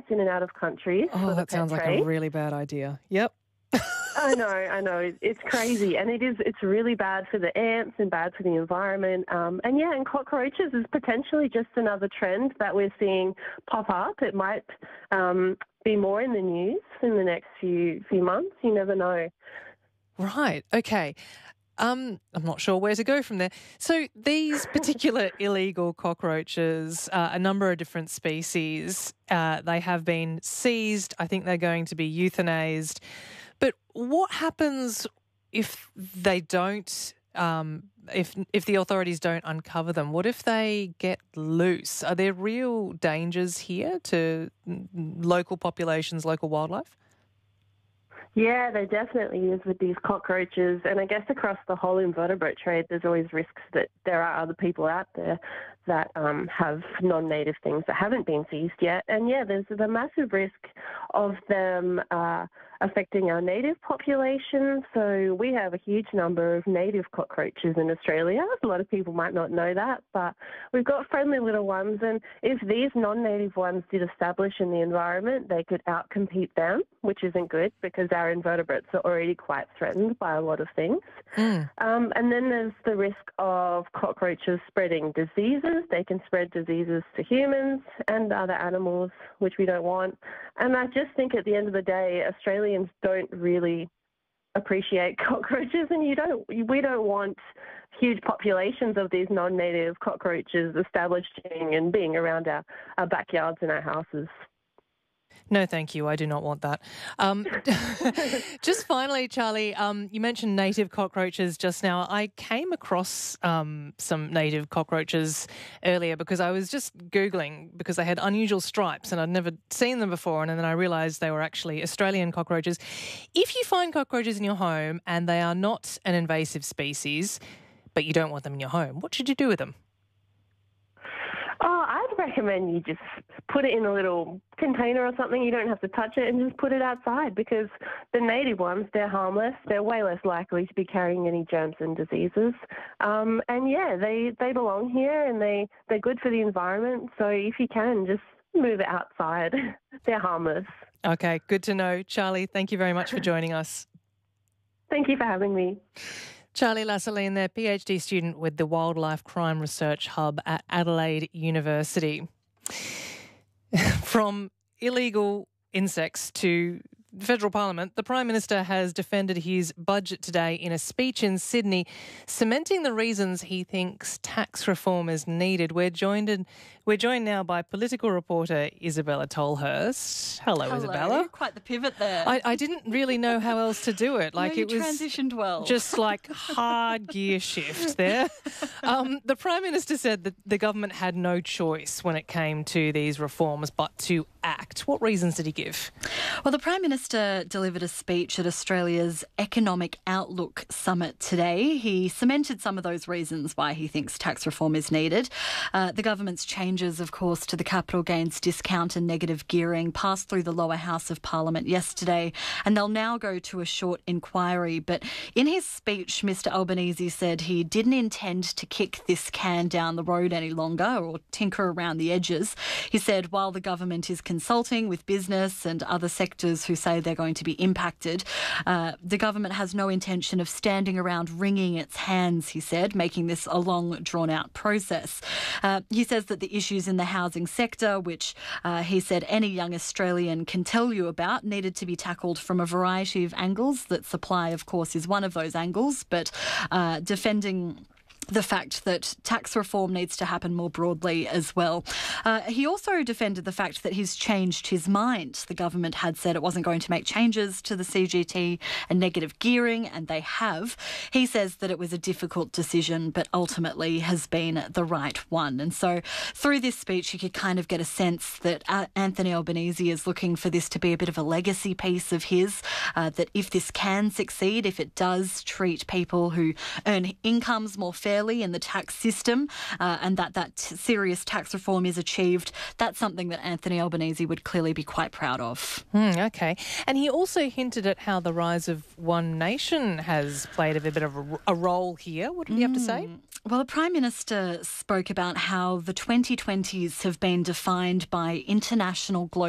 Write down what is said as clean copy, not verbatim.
ants in and out of countries Oh, for the that pet sounds like trade. a really bad idea. Yep. I know. It's crazy, and it's really bad for the ants and bad for the environment. And cockroaches is potentially just another trend that we're seeing pop up. It might be more in the news in the next few months. You never know. Right. Okay. I'm not sure where to go from there. So these particular illegal cockroaches, a number of different species, they have been seized. I think they're going to be euthanized. But what happens if they don't, if the authorities don't uncover them? What if they get loose? Are there real dangers here to local populations, local wildlife? Yeah, there definitely is with these cockroaches. And I guess across the whole invertebrate trade, there's always risks that there are other people out there that have non-native things that haven't been seized yet. And yeah, there's the massive risk of them affecting our native population. So we have a huge number of native cockroaches in Australia. A lot of people might not know that, but we've got friendly little ones. And if these non-native ones did establish in the environment, they could outcompete them, which isn't good because our invertebrates are already quite threatened by a lot of things. And then there's the risk of cockroaches spreading diseases. They can spread diseases to humans and other animals, which we don't want. And I just think at the end of the day, Australians don't really appreciate cockroaches, and we don't want huge populations of these non-native cockroaches establishing and being around our backyards and our houses. No, thank you. I do not want that. Just finally, Charlie, you mentioned native cockroaches just now. I came across some native cockroaches earlier because I was just Googling because they had unusual stripes and I'd never seen them before. And then I realised they were actually Australian cockroaches. If you find cockroaches in your home and they are not an invasive species, but you don't want them in your home, what should you do with them? Oh, I'd recommend you just put it in a little container or something. You don't have to touch it and just put it outside because the native ones, they're harmless. They're way less likely to be carrying any germs and diseases. They belong here and they're good for the environment. So if you can, just move it outside. They're harmless. Okay, good to know. Charlie, thank you very much for joining us. Thank you for having me. Charlie Lassaline there, PhD student with the Wildlife Crime Research Hub at Adelaide University. From illegal insects to federal parliament, the Prime Minister has defended his budget today in a speech in Sydney, cementing the reasons he thinks tax reform is needed. We're joined now by political reporter Isabella Tolhurst. Hello, Isabella. Quite the pivot there. I didn't really know how else to do it. You transitioned well. Just like hard gear shift there. The Prime Minister said that the government had no choice when it came to these reforms but to act. What reasons did he give? Well, the Prime Minister delivered a speech at Australia's Economic Outlook Summit today. He cemented some of those reasons why he thinks tax reform is needed. The government's changes, of course, to the capital gains discount and negative gearing passed through the lower house of Parliament yesterday, and they'll now go to a short inquiry. But in his speech, Mr Albanese said he didn't intend to kick this can down the road any longer or tinker around the edges. He said while the government is consulting with business and other sectors who say they're going to be impacted, the government has no intention of standing around wringing its hands, he said, making this a long, drawn-out process. He says that the issues in the housing sector, which he said any young Australian can tell you about, needed to be tackled from a variety of angles. That supply, of course, is one of those angles, but defending the fact that tax reform needs to happen more broadly as well. He also defended the fact that he's changed his mind. The government had said it wasn't going to make changes to the CGT and negative gearing, and they have. He says that it was a difficult decision, but ultimately has been the right one. And so through this speech, you could kind of get a sense that Anthony Albanese is looking for this to be a bit of a legacy piece of his, that if this can succeed, if it does treat people who earn incomes more fairly in the tax system, and that serious tax reform is achieved, that's something that Anthony Albanese would clearly be quite proud of. Okay. And he also hinted at how the rise of One Nation has played a bit of a role here. What did he have to say? Well, the Prime Minister spoke about how the 2020s have been defined by international global